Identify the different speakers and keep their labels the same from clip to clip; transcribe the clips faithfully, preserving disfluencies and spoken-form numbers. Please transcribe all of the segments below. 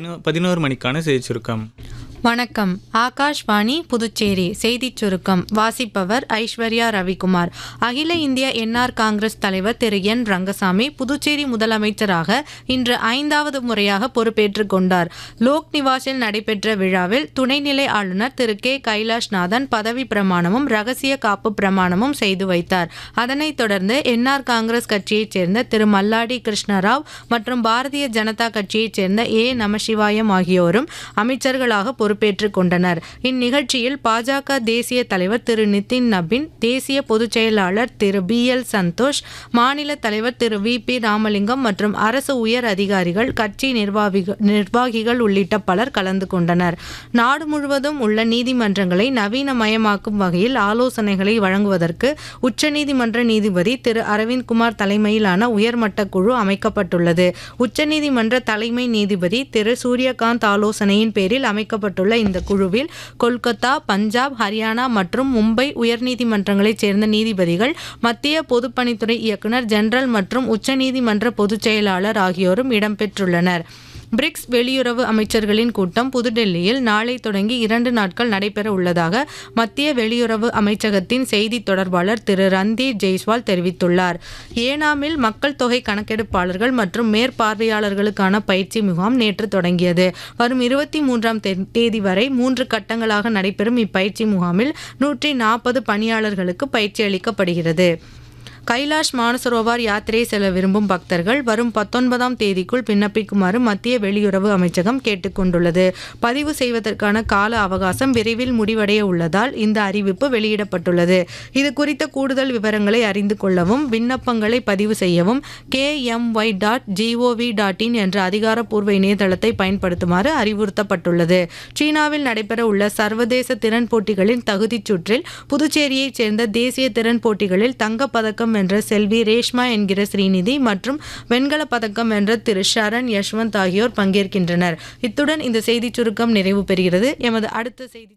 Speaker 1: பதினோ பதினோரு மணிக்கான செய்தி சுருக்கம்.
Speaker 2: வணக்கம். ஆகாஷ்வாணி புதுச்சேரி செய்திச் சுருக்கம் வாசிப்பவர் ஐஸ்வர்யா ரவிக்குமார். அகில இந்திய என்ஆர் காங்கிரஸ் தலைவர் திரு என் ரங்கசாமி புதுச்சேரி முதலமைச்சராக இன்று ஐந்தாவது முறையாக பொறுப்பேற்றுக் கொண்டார். லோக் நிவாஸில் நடைபெற்ற விழாவில் துணைநிலை ஆளுநர் திரு கே கைலாஷ்நாதன் பதவி பிரமாணமும் ரகசிய காப்பு பிரமாணமும் செய்து வைத்தார். அதனைத் தொடர்ந்து என்ஆர் காங்கிரஸ் கட்சியைச் சேர்ந்த திரு மல்லாடி கிருஷ்ணராவ் மற்றும் பாரதிய ஜனதா கட்சியைச் சேர்ந்த ஏ நமசிவாயம் ஆகியோரும் அமைச்சர்களாக பொறுப்பேற்றுக் கொண்டனர். இந்நிகழ்ச்சியில் பாஜக தேசிய தலைவர் திரு நிதின் நபின், தேசிய பொதுச் செயலாளர் திரு பி எல் சந்தோஷ், மாநில தலைவர் திரு வி பி ராமலிங்கம் மற்றும் அரசு உயர் அதிகாரிகள், கட்சி நிர்வாகிகள் உள்ளிட்ட பலர் கலந்து கொண்டனர். நாடு முழுவதும் உள்ள நீதிமன்றங்களை நவீனமயமாக்கும் வகையில் ஆலோசனைகளை வழங்குவதற்கு உச்சநீதிமன்ற நீதிபதி திரு அரவிந்த்குமார் தலைமையிலான உயர்மட்ட குழு அமைக்கப்பட்டுள்ளது. உச்சநீதிமன்ற தலைமை நீதிபதி திரு சூரியகாந்த் ஆலோசனையின் பேரில் அமைக்கப்பட்டுள்ள இந்த குழுவில் கொல்கத்தா, பஞ்சாப், ஹரியானா மற்றும் மும்பை உயர்நீதிமன்றங்களைச் சேர்ந்த நீதிபதிகள், மத்திய பொதுப்பணித்துறை இயக்குநர் ஜெனரல் மற்றும் உச்சநீதிமன்ற பொதுச் செயலாளர் ஆகியோரும் இடம்பெற்றுள்ளனர். பிரிக்ஸ் வெளியுறவு அமைச்சர்களின் கூட்டம் புதுடெல்லியில் நாளை தொடங்கி இரண்டு நாட்கள் நடைபெற உள்ளதாக மத்திய வெளியுறவு அமைச்சகத்தின் செய்தி தொடர்பாளர் திரு ரந்தீர் ஜெய்ஸ்வால் தெரிவித்துள்ளார். ஏனாமில் மக்கள் தொகை கணக்கெடுப்பாளர்கள் மற்றும் மேற்பார்வையாளர்களுக்கான பயிற்சி முகாம் நேற்று தொடங்கியது. வரும் இருபத்தி மூன்றாம் தேதி வரை மூன்று கட்டங்களாக நடைபெறும் இப்பயிற்சி முகாமில் நூற்றி நாற்பது பணியாளர்களுக்கு பயிற்சி அளிக்கப்படுகிறது. கைலாஷ் மானசரோவர் யாத்திரை செல்ல விரும்பும் பக்தர்கள் வரும் பத்தொன்பதாம் தேதிக்குள் விண்ணப்பிக்குமாறு மத்திய வெளியுறவு அமைச்சகம் கேட்டுக்கொண்டுள்ளது. பதிவு செய்வதற்கான கால அவகாசம் விரைவில் முடிவடைய உள்ளதால் இந்த அறிவிப்பு வெளியிடப்பட்டுள்ளது. இது குறித்த கூடுதல் விவரங்களை அறிந்து கொள்ளவும் விண்ணப்பங்களை பதிவு செய்யவும் K M Y dot gov dot in என்ற அதிகாரப்பூர்வ இணையதளத்தை பயன்படுத்துமாறு அறிவுறுத்தப்பட்டுள்ளது. சீனாவில் நடைபெற உள்ள சர்வதேச திறன் போட்டிகளின் தகுதிச் சுற்றில் புதுச்சேரியைச் சேர்ந்த தேசிய திறன் போட்டிகளில் தங்கப்பதக்கம் வென்ற செல்வி ரேஷ்மா என்கிற ஸ்ரீநிதி மற்றும் வெண்கல பதக்கம் வென்ற திரு ஷரண் யஷ்வந்த் ஆகியோர் பங்கேற்கின்றனர். இத்துடன் இந்த செய்திச் சுருக்கம் நிறைவு பெறுகிறது. எமது அடுத்த செய்தி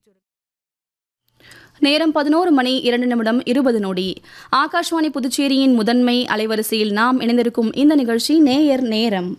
Speaker 3: நேரம் பதினோரு மணி இரண்டு நிமிடம் இருபது நொடி. ஆகாஷ்வாணி புதுச்சேரியின் முதன்மை அலைவரிசையில் நாம் இணைந்திருக்கும் இந்த நிகழ்ச்சி நேயர் நேரம்.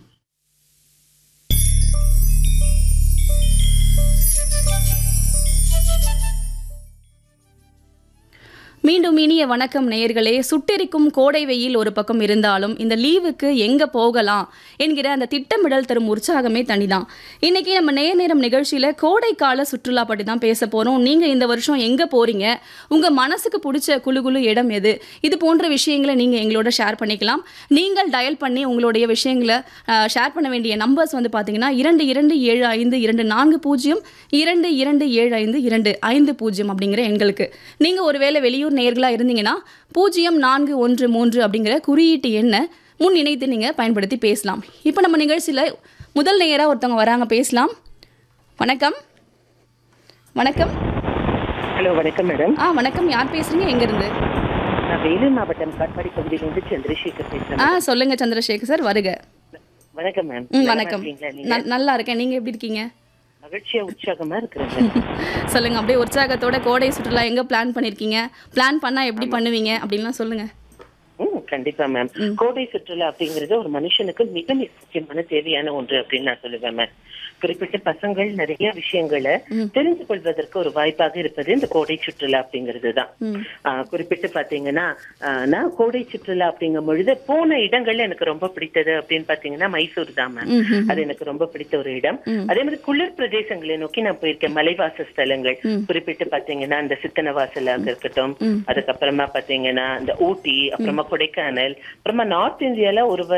Speaker 3: மீண்டும் இனிய வணக்கம் நேயர்களே. சுட்டெரிக்கும் கோடை வெயில் ஒரு பக்கம் இருந்தாலும் இந்த லீவுக்கு எங்கே போகலாம் என்கிற அந்த திட்டமிடல் தரும் உற்சாகமே தனிதான். இன்றைக்கி நம்ம நேர் நேரம் நிகழ்ச்சியில் கோடைக்கால சுற்றுலா பற்றி தான் பேச போகிறோம். நீங்கள் இந்த வருஷம் எங்கே போகிறீங்க, உங்கள் மனசுக்கு பிடிச்ச குழு குழு இடம் எது, இது போன்ற விஷயங்களை நீங்கள் எங்களோட ஷேர் பண்ணிக்கலாம். நீங்கள் டயல் பண்ணி உங்களுடைய விஷயங்களை ஷேர் பண்ண வேண்டிய நம்பர்ஸ் வந்து பார்த்தீங்கன்னா இரண்டு இரண்டு ஏழு ஐந்து இரண்டு நான்கு பூஜ்ஜியம் இரண்டு இரண்டு ஏழு ஐந்து இரண்டு ஐந்து பூஜ்ஜியம் அப்படிங்கிற எண்களுக்கு. நீங்கள் ஒருவேளை வெளியூர் நேர்களாக இருந்தீங்கன்னா பூஜ்ஜியம் நான்கு ஒன்று மூன்று அப்படிங்கிற குறியீட்டு எண்ணை முன் இணைத்து நீங்கள் பயன்படுத்தி பேசலாம். இப்போ நம்ம நிகழ்ச்சியில் முதல் நேயராக ஒருத்தவங்க வராங்க, பேசலாம். வணக்கம். வணக்கம்.
Speaker 4: ஹலோ, வணக்கம் மேடம்.
Speaker 3: ஆ வணக்கம். யார் பேசுறீங்க, எங்கேருந்து?
Speaker 4: நான் வேலூர் மாவட்டம் காட்பாடி பகுதியிலிருந்து சந்திரசேகர் பேசுகிறேன்.
Speaker 3: ஆ சொல்லுங்க சந்திரசேகர் சார், வருக.
Speaker 4: வணக்கம் மேம்.
Speaker 3: ம் வணக்கம். நல்லா இருக்கேன், நீங்கள் எப்படி இருக்கீங்க?
Speaker 4: மகிழ்ச்சியா உற்சாகமா இருக்கிறேன்.
Speaker 3: சொல்லுங்க, அப்படியே உற்சாகத்தோட கோடை சுற்றுலா எங்க பிளான் பண்ணிருக்கீங்க, பிளான் பண்ணா எப்படி பண்ணுவீங்க அப்படின்லாம் சொல்லுங்க.
Speaker 4: ம் கண்டிப்பா மேம். கோடை சுற்றுலா அப்படிங்கிறது ஒரு மனுஷனுக்கு மிக மிக முக்கியமான தேவையான ஒன்று அப்படின்னு நான் சொல்லுவேன் மேம். குறிப்பிட்ட பசங்கள் நிறைய விஷயங்களை தெரிந்து கொள்வதற்கு ஒரு வாய்ப்பாக இருப்பது இந்த கோடை சுற்றுலா அப்படிங்கிறது தான். குறிப்பிட்டு பாத்தீங்கன்னா நான் கோடை சுற்றுலா அப்படிங்கும் பொழுது போன இடங்கள்ல எனக்கு ரொம்ப பிடித்தது அப்படின்னு பாத்தீங்கன்னா மைசூர் தான் மேம். அது எனக்கு ரொம்ப பிடித்த ஒரு இடம். அதே மாதிரி குளிர் பிரதேசங்களை நோக்கி நான் போயிருக்கேன். மலைவாச ஸ்தலங்கள் குறிப்பிட்டு பாத்தீங்கன்னா இந்த சித்தனவாசலாக இருக்கட்டும், அதுக்கப்புறமா பாத்தீங்கன்னா இந்த ஊட்டி, அப்புறமா கொடைக்கானல், அப்புறமா நார்த் இந்தியால ஒரு